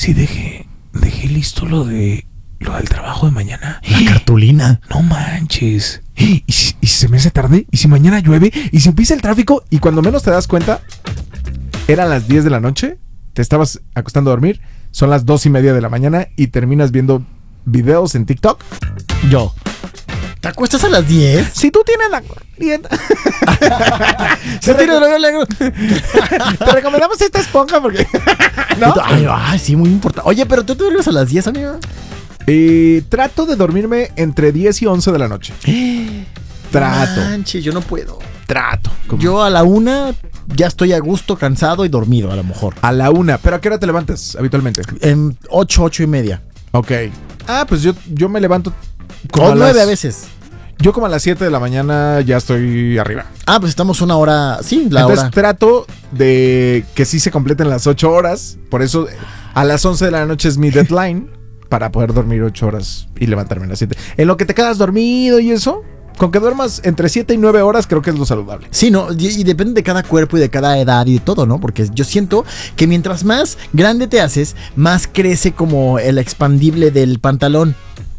Sí, dejé listo lo del trabajo de mañana. La cartulina. No manches. ¿Y si se me hace tarde? ¿Y si mañana llueve? ¿Y si empieza el tráfico? Y cuando menos te das cuenta, eran las 10 de la noche, te estabas acostando a dormir, son las 2:30 de la mañana y terminas viendo videos en TikTok. Yo. ¿Te acuestas a las 10? Si tú tienes la dieta. Te recomendamos esta esponja porque... ¿No? Ay, sí, muy importante. Oye, pero tú te duermes a las 10, amigo. Trato de dormirme entre 10 y 11 de la noche. Trato. Manche, yo no puedo. Trato. Yo a la 1 ya estoy a gusto, cansado y dormido, a lo mejor. A la 1. ¿Pero a qué hora te levantas habitualmente? En 8:30. Ok. Pues yo me levanto como o 9 a veces. Yo como a las 7 de la mañana ya estoy arriba. Pues estamos una hora. Sí, Entonces hora. trato de que sí se completen las 8 horas. Por eso a las 11 de la noche es mi deadline para poder dormir 8 horas y levantarme a las 7. En lo que te quedas dormido y eso, con que duermas entre 7 y 9 horas creo que es lo saludable. Sí, ¿no? Y depende de cada cuerpo y de cada edad y de todo, ¿no? Porque yo siento que mientras más grande te haces, más crece como el expandible del pantalón.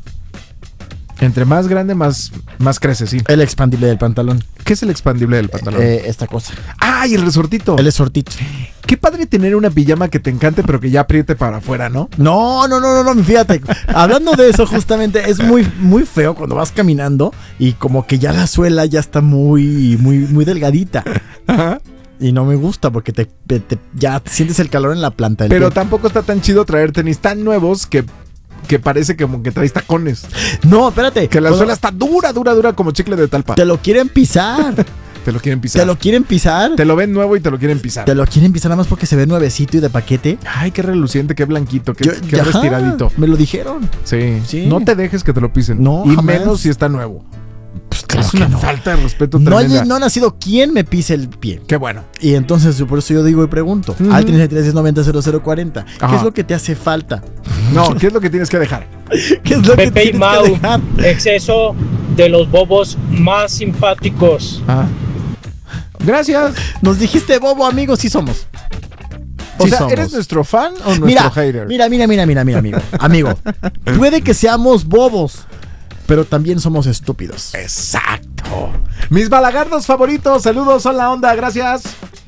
Entre más grande, más crece, sí. El expandible del pantalón. ¿Qué es el expandible del pantalón? Esta cosa. Y el resortito. El resortito. Qué padre tener una pijama que te encante, pero que ya apriete para afuera, ¿no? No, fíjate. Hablando de eso, justamente, es muy, muy feo cuando vas caminando y como que ya la suela ya está muy, muy, muy delgadita. Ajá. Y no me gusta porque ya sientes el calor en la planta del Pero pie. tampoco está tan chido traer tenis tan nuevos que parece como que traes tacones. No, espérate. Que la suela está dura como chicle de talpa. Te lo quieren pisar. Te lo quieren pisar. Te lo quieren pisar. Te lo ven nuevo y te lo quieren pisar. Te lo quieren pisar nada más porque se ve nuevecito y de paquete. Ay, qué reluciente, qué blanquito, qué restiradito. Me lo dijeron. Sí. No te dejes que te lo pisen. No, y jamás. menos si está nuevo. Pues claro es una falta de respeto tremenda. No ha nacido quien me pise el pie. Qué bueno. Y entonces por eso yo digo y pregunto. Al 33900040. ¿Qué es lo que te hace falta? No, ¿qué es lo que tienes que dejar? ¿Qué es lo que Pepe y tienes Mau, que dejar? exceso de los bobos más simpáticos. Gracias. Nos dijiste bobo, amigos, sí somos. O sea, ¿eres nuestro fan o nuestro hater? Mira, amigo. Puede que seamos bobos, pero también somos estúpidos. Exacto. Mis balagardos favoritos, saludos, hola onda, gracias.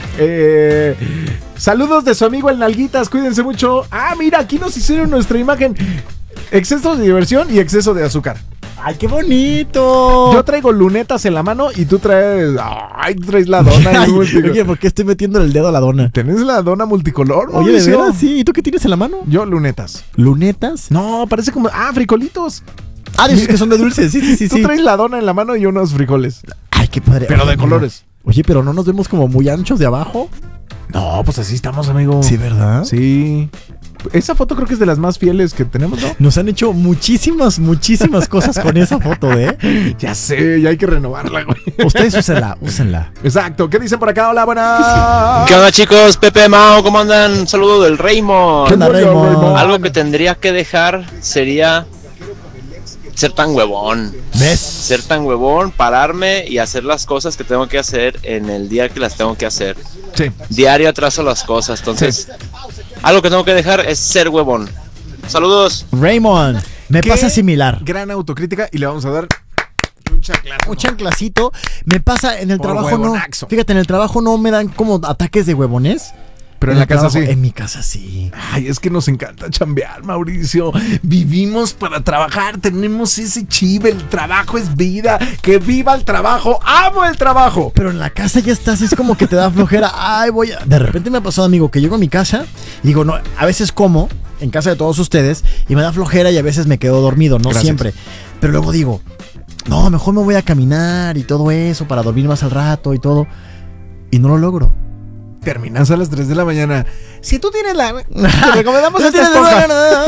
Saludos de su amigo el Nalguitas, cuídense mucho. Mira, aquí nos hicieron nuestra imagen. Exceso de diversión y exceso de azúcar. ¡Ay, qué bonito! Yo traigo lunetas en la mano y tú traes... tú traes la dona. Oye, ¿por qué estoy metiendo el dedo a la dona? ¿Tenés la dona multicolor? Oye, ¿de veras? Sí. ¿Y tú qué tienes en la mano? Yo, lunetas. ¿Lunetas? No, parece como... frijolitos. De esos que son de dulces, sí. Tú traes la dona en la mano y unos frijoles. Ay, qué padre. Pero de colores. Oye, pero ¿no nos vemos como muy anchos de abajo? No, pues así estamos, amigo. Sí, ¿verdad? Sí. Esa foto creo que es de las más fieles que tenemos, ¿no? Nos han hecho muchísimas cosas con esa foto, ¿eh? Ya sé, ya hay que renovarla, güey. Ustedes úsenla. Exacto. ¿Qué dicen por acá? Hola, buenas. ¿Qué onda, chicos? Pepe, Mao, ¿cómo andan? Un saludo del Raymond. ¿Qué onda, Raymond? Algo que tendría que dejar sería ser tan huevón. ¿Ves? Ser tan huevón, pararme y hacer las cosas que tengo que hacer en el día que las tengo que hacer. Sí. Diario atraso las cosas, entonces algo que tengo que dejar es ser huevón. Saludos. Raymond, me pasa similar. Gran autocrítica y le vamos a dar un chanclacito. Me pasa en el por trabajo huevonaxo. no. Fíjate, en el trabajo no me dan como ataques de huevones. Pero en la casa trabajo, sí. En mi casa sí. Ay, es que nos encanta chambear, Mauricio. Vivimos para trabajar, tenemos ese chip, el trabajo es vida. ¡Que viva el trabajo! ¡Amo el trabajo! Pero en la casa ya estás, es como que te da flojera. De repente me ha pasado, amigo, que llego a mi casa y digo, no, a veces como en casa de todos ustedes y me da flojera y a veces me quedo dormido, no siempre. Pero luego digo, no, mejor me voy a caminar y todo eso para dormir más al rato y todo. Y no lo logro. Terminas a las 3 de la mañana. Si tú tienes te recomendamos esta esponja.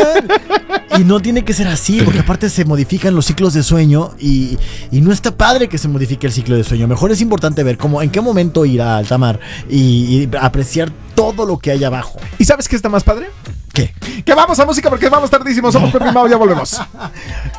Y no tiene que ser así, porque aparte se modifican los ciclos de sueño y no está padre que se modifique el ciclo de sueño. Mejor es importante ver en qué momento ir a alta mar y apreciar todo lo que hay abajo. ¿Y sabes qué está más padre? ¿Qué? Que vamos a música porque vamos tardísimo. Somos Pepe y Mau, ya volvemos.